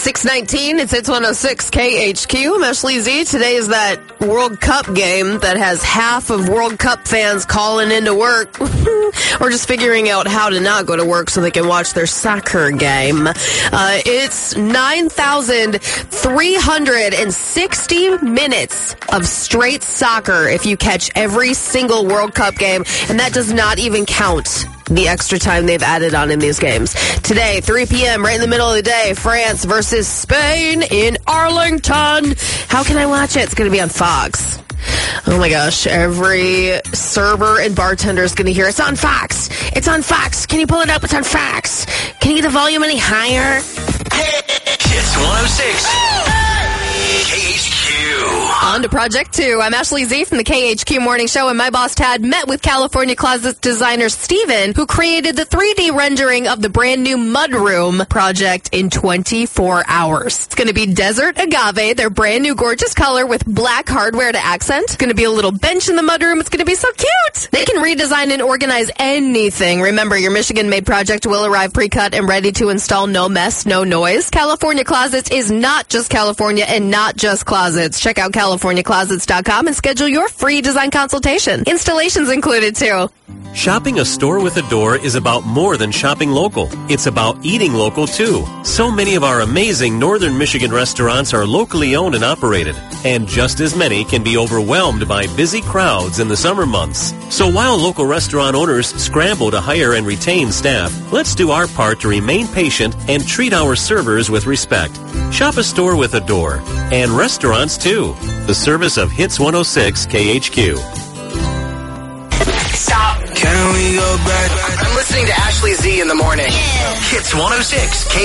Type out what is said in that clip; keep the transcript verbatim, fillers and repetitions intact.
six nineteen, it's Hits one oh six K H Q. I'm Ashley Z. Today is that World Cup game that has half of World Cup fans calling into work or just figuring out how to not go to work so they can watch their soccer game. Uh, it's nine thousand three hundred sixty minutes of straight soccer if you catch every single World Cup game, and that does not even count the extra time they've added on in these games. Today, three p.m., right in the middle of the day, France versus Spain in Arlington. How can I watch it? It's going to be on Fox. Oh my gosh, every server and bartender is going to hear, it's on Fox. It's on Fox. Can you pull it up? It's on Fox. Can you get the volume any higher? Hits one oh six. K H Q. On to Project two. I'm Ashley Z from the K H Q Morning Show, and my boss Tad met with California Closets designer Steven, who created the three D rendering of the brand new Mudroom project in twenty-four hours. It's going to be Desert Agave, their brand new gorgeous color with black hardware to accent. It's going to be a little bench in the Mudroom. It's going to be so cute. They can redesign and organize anything. Remember, your Michigan-made project will arrive pre-cut and ready to install. No mess, no noise. California Closets is not just California and not just closets. Check out California Closets dot com and schedule your free design consultation. Installations included, too. Shopping a store with a door is about more than shopping local. It's about eating local, too. So many of our amazing Northern Michigan restaurants are locally owned and operated, and just as many can be overwhelmed by busy crowds in the summer months. So while local restaurant owners scramble to hire and retain staff, let's do our part to remain patient and treat our servers with respect. Shop a store with a door, and restaurants, too. The service of Hits one oh six K H Q. Stop. Can we go back? I'm listening to Ashley Z in the morning. Yeah. Hits one oh six K